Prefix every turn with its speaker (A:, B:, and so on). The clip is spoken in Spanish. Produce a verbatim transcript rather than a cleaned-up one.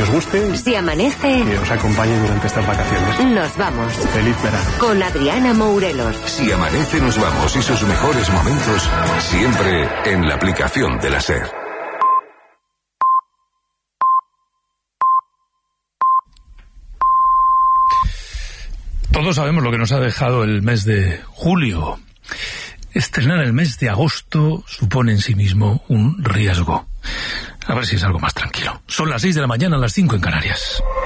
A: os guste.
B: Si amanece,
A: que os acompañe durante estas vacaciones.
B: Nos vamos.
A: Feliz verano.
B: Con Adriana Mourelos.
C: Si amanece, nos vamos y sus mejores momentos siempre en la aplicación de la SER.
D: Todos sabemos lo que nos ha dejado el mes de julio. Estrenar el mes de agosto supone en sí mismo un riesgo. A ver si es algo más tranquilo. Son las seis de la mañana, las cinco en Canarias.